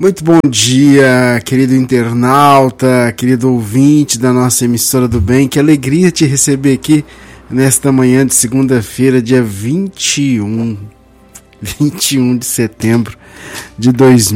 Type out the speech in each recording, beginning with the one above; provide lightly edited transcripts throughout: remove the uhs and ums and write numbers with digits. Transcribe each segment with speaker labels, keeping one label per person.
Speaker 1: Muito bom dia, querido internauta, querido ouvinte da nossa emissora do bem. Que alegria te receber aqui nesta manhã de segunda-feira, dia 21 de setembro de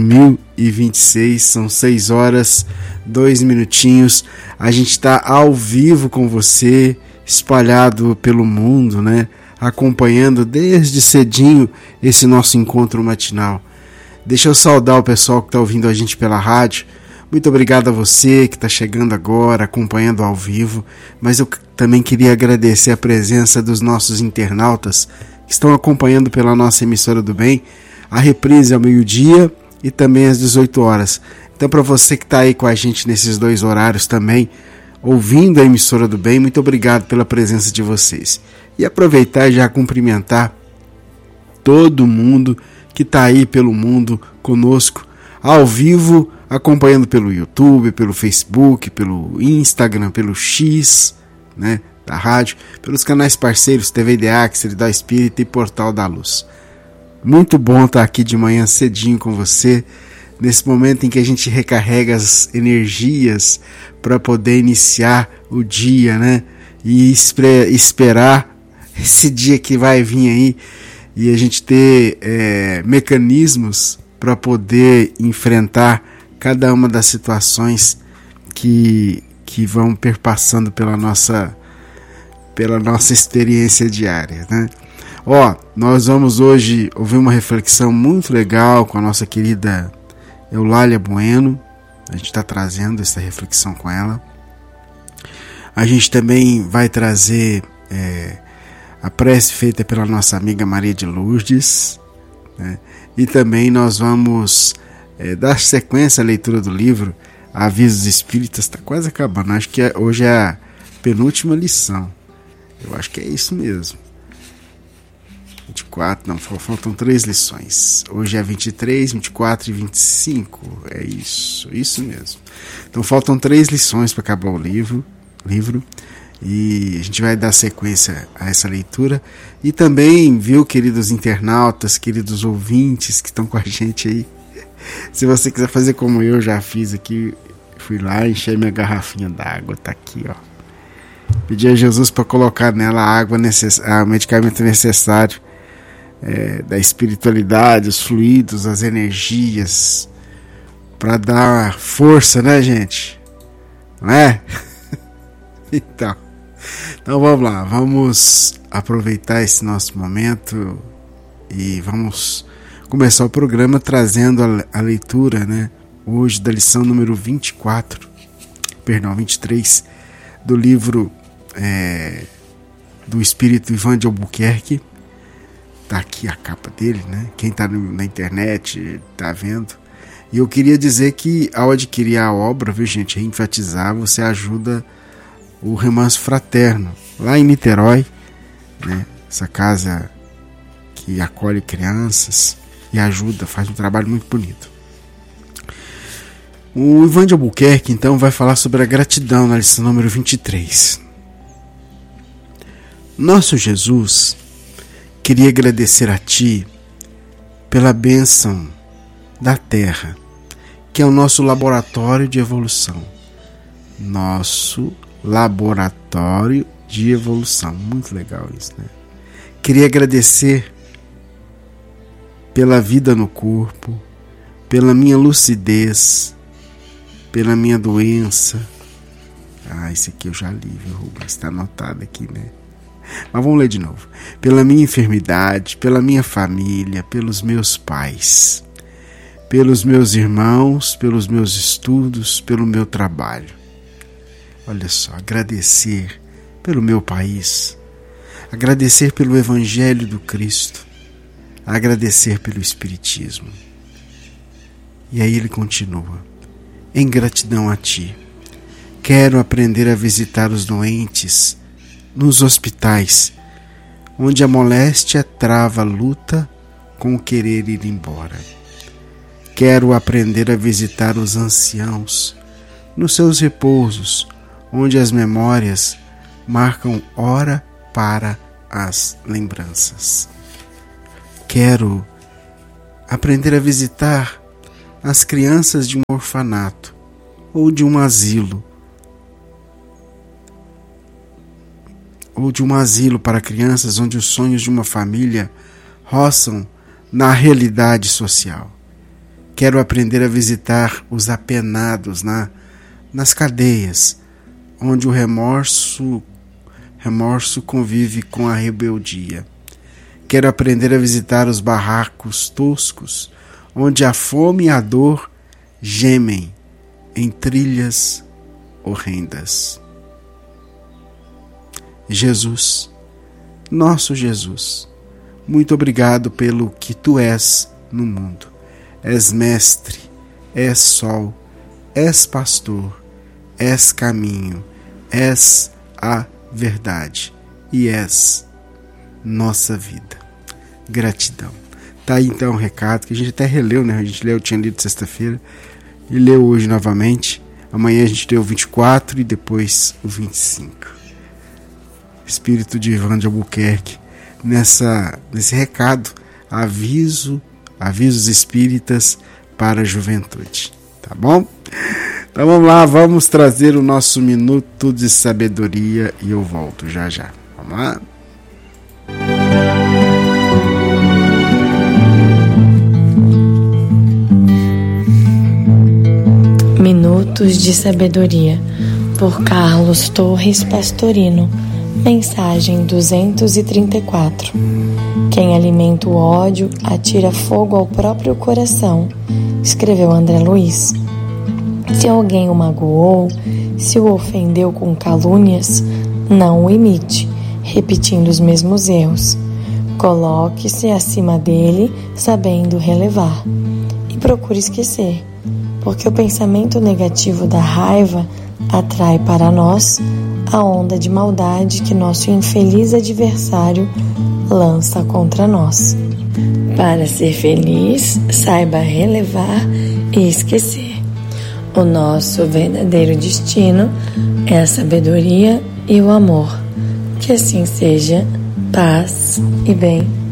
Speaker 1: 2026. São 6 horas, 2 minutinhos. A gente está ao vivo com você, espalhado pelo mundo, né? Acompanhando desde cedinho esse nosso encontro matinal. Deixa eu saudar o pessoal que está ouvindo a gente pela rádio. Muito obrigado a você que está chegando agora, acompanhando ao vivo. Mas eu também queria agradecer a presença dos nossos internautas que estão acompanhando pela nossa emissora do bem. A reprise ao meio-dia e também às 18 horas. Então, para você que está aí com a gente nesses dois horários também, ouvindo a emissora do bem, muito obrigado pela presença de vocês. E aproveitar e já cumprimentar todo mundo que está aí pelo mundo conosco, ao vivo, acompanhando pelo YouTube, pelo Facebook, pelo Instagram, pelo X, né, da rádio, pelos canais parceiros TV IDEAC, Seridó Espírita e Portal da Luz. Muito bom estar aqui de manhã cedinho com você, nesse momento em que a gente recarrega as energias para poder iniciar o dia, né, e esperar esse dia que vai vir aí, e a gente ter mecanismos para poder enfrentar cada uma das situações que vão perpassando pela nossa experiência diária, né? Nós vamos hoje ouvir uma reflexão muito legal com a nossa querida Eulália Bueno. A gente está trazendo essa reflexão com ela. A gente também vai trazer a prece feita pela nossa amiga Maria de Lourdes, né? E também nós vamos dar sequência à leitura do livro Avisos Espíritas. Está quase acabando, acho que hoje é a penúltima lição, eu acho que é isso mesmo, 24, não, faltam 3 lições, hoje é 23, 24 e 25, é isso mesmo. Então faltam 3 lições para acabar o livro, e a gente vai dar sequência a essa leitura. E também, viu, queridos internautas, queridos ouvintes que estão com a gente aí, se você quiser fazer como eu já fiz aqui, fui lá, enchei minha garrafinha d'água, tá aqui, ó. Pedi a Jesus para colocar nela a água o medicamento necessário da espiritualidade, os fluidos, as energias, para dar força, né, gente? Não é? Então vamos lá, vamos aproveitar esse nosso momento e vamos começar o programa trazendo a leitura, né, hoje da lição número 23 do livro do Espírito Ivan de Albuquerque. Tá aqui a capa dele, né? Quem tá na internet tá vendo. E eu queria dizer que ao adquirir a obra, viu, gente, enfatizar, você ajuda o Remanso Fraterno, lá em Niterói, né? Essa casa que acolhe crianças e ajuda, faz um trabalho muito bonito. O Ivan de Albuquerque, então, vai falar sobre a gratidão na lição número 23. Nosso Jesus, queria agradecer a Ti pela bênção da Terra, que é o nosso laboratório de evolução. Nosso laboratório de evolução. Muito legal isso, né? Queria agradecer pela vida no corpo, pela minha lucidez, pela minha doença. Esse aqui eu já li, viu, Rubens? Está anotado aqui, né? Mas vamos ler de novo. Pela minha enfermidade, pela minha família, pelos meus pais, pelos meus irmãos, pelos meus estudos, pelo meu trabalho. Olha só, agradecer pelo meu país, agradecer pelo Evangelho do Cristo, agradecer pelo Espiritismo. E aí ele continua: em gratidão a Ti, quero aprender a visitar os doentes nos hospitais, onde a moléstia trava a luta com o querer ir embora. Quero aprender a visitar os anciãos nos seus repousos, onde as memórias marcam hora para as lembranças. Quero aprender a visitar as crianças de um orfanato ou de um asilo, para crianças onde os sonhos de uma família roçam na realidade social. Quero aprender a visitar os apenados nas cadeias, onde o remorso convive com a rebeldia. Quero aprender a visitar os barracos toscos, onde a fome e a dor gemem em trilhas horrendas. Jesus, nosso Jesus, muito obrigado pelo que Tu és no mundo. És mestre, és sol, és pastor, és caminho, és a verdade e és nossa vida. Gratidão. Tá aí então o recado que a gente até releu, né? Eu tinha lido sexta-feira e leu hoje novamente. Amanhã a gente leu o 24 e depois o 25. Espírito de Ivan de Albuquerque, nesse recado, avisos espíritas para a juventude. Tá bom? Então vamos lá, vamos trazer o nosso minuto de sabedoria e eu volto já. Vamos lá?
Speaker 2: Minutos de Sabedoria, por Carlos Torres Pastorino. Mensagem 234. Quem alimenta o ódio atira fogo ao próprio coração, escreveu André Luiz. Se alguém o magoou, se o ofendeu com calúnias, não o imite, repetindo os mesmos erros. Coloque-se acima dele, sabendo relevar. E procure esquecer, porque o pensamento negativo da raiva atrai para nós a onda de maldade que nosso infeliz adversário lança contra nós. Para ser feliz, saiba relevar e esquecer. O nosso verdadeiro destino é a sabedoria e o amor. Que assim seja, paz e bem.